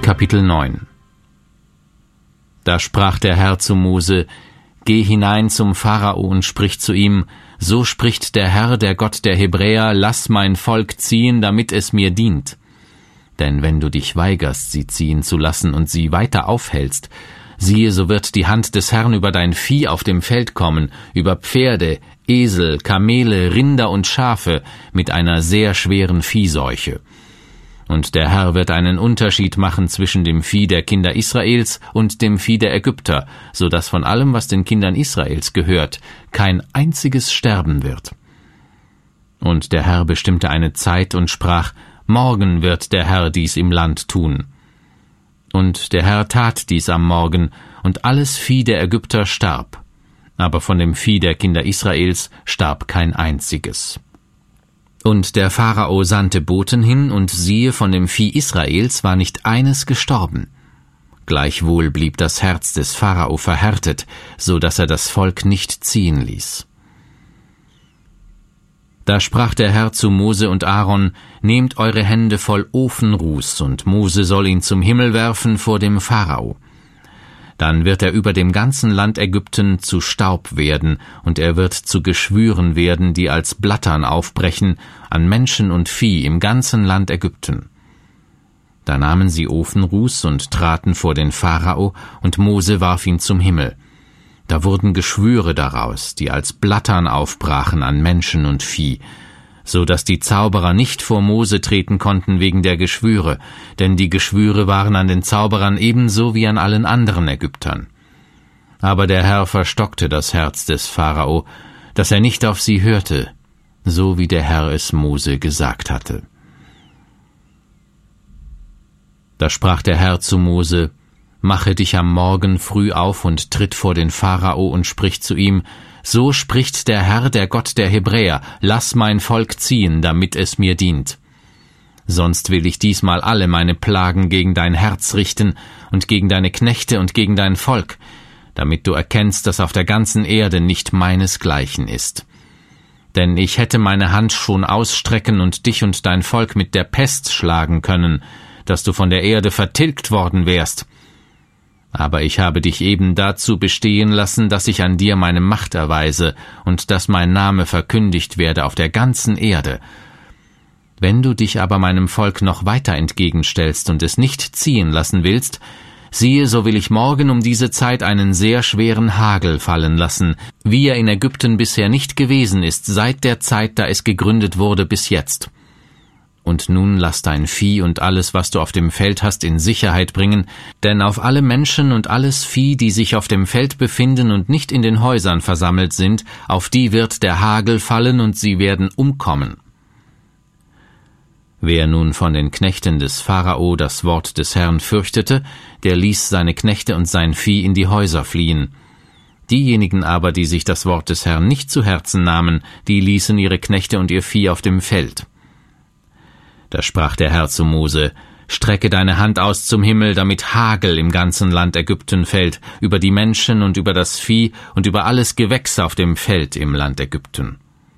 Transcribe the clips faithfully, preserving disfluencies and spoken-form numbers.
Kapitel neun. Da sprach der Herr zu Mose: Geh hinein zum Pharao und sprich zu ihm: So spricht der Herr, der Gott der Hebräer: Lass mein Volk ziehen, damit es mir dient. Denn wenn du dich weigerst, sie ziehen zu lassen und sie weiter aufhältst, siehe, so wird die Hand des Herrn über dein Vieh auf dem Feld kommen, über Pferde, Esel, Kamele, Rinder und Schafe, mit einer sehr schweren Viehseuche. Und der Herr wird einen Unterschied machen zwischen dem Vieh der Kinder Israels und dem Vieh der Ägypter, so dass von allem, was den Kindern Israels gehört, kein einziges sterben wird. Und der Herr bestimmte eine Zeit und sprach: Morgen wird der Herr dies im Land tun. Und der Herr tat dies am Morgen, und alles Vieh der Ägypter starb, aber von dem Vieh der Kinder Israels starb kein einziges. Und der Pharao sandte Boten hin, und siehe, von dem Vieh Israels war nicht eines gestorben. Gleichwohl blieb das Herz des Pharao verhärtet, so dass er das Volk nicht ziehen ließ. Da sprach der Herr zu Mose und Aaron: Nehmt eure Hände voll Ofenruß, und Mose soll ihn zum Himmel werfen vor dem Pharao. Dann wird er über dem ganzen Land Ägypten zu Staub werden, und er wird zu Geschwüren werden, die als Blattern aufbrechen, an Menschen und Vieh im ganzen Land Ägypten. Da nahmen sie Ofenruß und traten vor den Pharao, und Mose warf ihn zum Himmel. Da wurden Geschwüre daraus, die als Blattern aufbrachen an Menschen und Vieh, so dass die Zauberer nicht vor Mose treten konnten wegen der Geschwüre, denn die Geschwüre waren an den Zauberern ebenso wie an allen anderen Ägyptern. Aber der Herr verstockte das Herz des Pharao, dass er nicht auf sie hörte, so wie der Herr es Mose gesagt hatte. Da sprach der Herr zu Mose: Mache dich am Morgen früh auf und tritt vor den Pharao und sprich zu ihm: So spricht der Herr, der Gott der Hebräer: Lass mein Volk ziehen, damit es mir dient. Sonst will ich diesmal alle meine Plagen gegen dein Herz richten und gegen deine Knechte und gegen dein Volk, damit du erkennst, dass auf der ganzen Erde nicht meinesgleichen ist. Denn ich hätte meine Hand schon ausstrecken und dich und dein Volk mit der Pest schlagen können, dass du von der Erde vertilgt worden wärst. Aber ich habe dich eben dazu bestehen lassen, dass ich an dir meine Macht erweise und dass mein Name verkündigt werde auf der ganzen Erde. Wenn du dich aber meinem Volk noch weiter entgegenstellst und es nicht ziehen lassen willst, siehe, so will ich morgen um diese Zeit einen sehr schweren Hagel fallen lassen, wie er in Ägypten bisher nicht gewesen ist, seit der Zeit, da es gegründet wurde, bis jetzt. Und nun lass dein Vieh und alles, was du auf dem Feld hast, in Sicherheit bringen, denn auf alle Menschen und alles Vieh, die sich auf dem Feld befinden und nicht in den Häusern versammelt sind, auf die wird der Hagel fallen, und sie werden umkommen. Wer nun von den Knechten des Pharao das Wort des Herrn fürchtete, der ließ seine Knechte und sein Vieh in die Häuser fliehen. Diejenigen aber, die sich das Wort des Herrn nicht zu Herzen nahmen, die ließen ihre Knechte und ihr Vieh auf dem Feld. Da sprach der Herr zu Mose: Strecke deine Hand aus zum Himmel, damit Hagel im ganzen Land Ägypten fällt, über die Menschen und über das Vieh und über alles Gewächs auf dem Feld im Land Ägypten.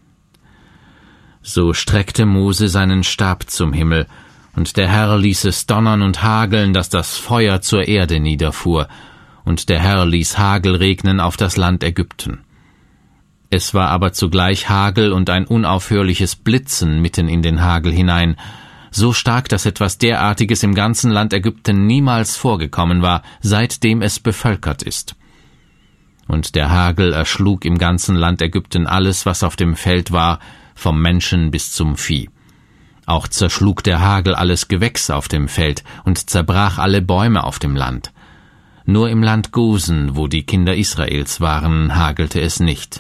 So streckte Mose seinen Stab zum Himmel, und der Herr ließ es donnern und hageln, dass das Feuer zur Erde niederfuhr, und der Herr ließ Hagel regnen auf das Land Ägypten. Es war aber zugleich Hagel und ein unaufhörliches Blitzen mitten in den Hagel hinein, so stark, dass etwas derartiges im ganzen Land Ägypten niemals vorgekommen war, seitdem es bevölkert ist. Und der Hagel erschlug im ganzen Land Ägypten alles, was auf dem Feld war, vom Menschen bis zum Vieh. Auch zerschlug der Hagel alles Gewächs auf dem Feld und zerbrach alle Bäume auf dem Land. Nur im Land Gosen, wo die Kinder Israels waren, hagelte es nicht.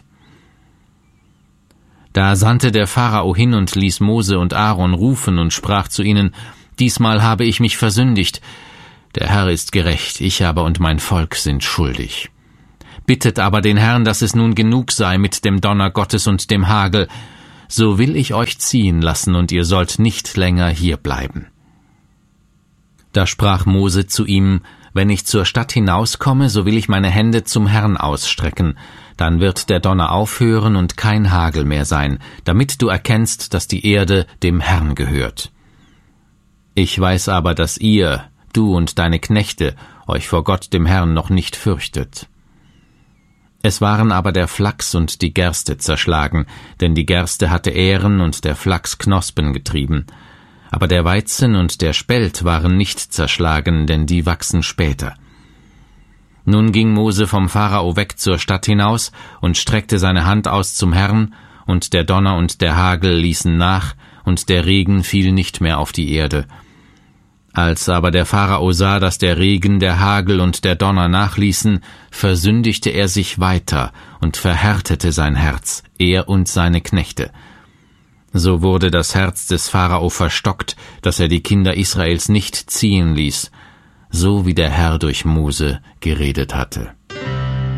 Da sandte der Pharao hin und ließ Mose und Aaron rufen und sprach zu ihnen: Diesmal habe ich mich versündigt. Der Herr ist gerecht, ich aber und mein Volk sind schuldig. Bittet aber den Herrn, dass es nun genug sei mit dem Donner Gottes und dem Hagel, so will ich euch ziehen lassen, und ihr sollt nicht länger hier bleiben. Da sprach Mose zu ihm: Wenn ich zur Stadt hinauskomme, so will ich meine Hände zum Herrn ausstrecken, dann wird der Donner aufhören und kein Hagel mehr sein, damit du erkennst, dass die Erde dem Herrn gehört. Ich weiß aber, dass ihr, du und deine Knechte euch vor Gott dem Herrn noch nicht fürchtet. Es waren aber der Flachs und die Gerste zerschlagen, denn die Gerste hatte Ähren und der Flachs Knospen getrieben. Aber der Weizen und der Spelt waren nicht zerschlagen, denn die wachsen später. Nun ging Mose vom Pharao weg zur Stadt hinaus und streckte seine Hand aus zum Herrn, und der Donner und der Hagel ließen nach, und der Regen fiel nicht mehr auf die Erde. Als aber der Pharao sah, dass der Regen, der Hagel und der Donner nachließen, versündigte er sich weiter und verhärtete sein Herz, er und seine Knechte. So wurde das Herz des Pharao verstockt, dass er die Kinder Israels nicht ziehen ließ, so wie der Herr durch Mose geredet hatte.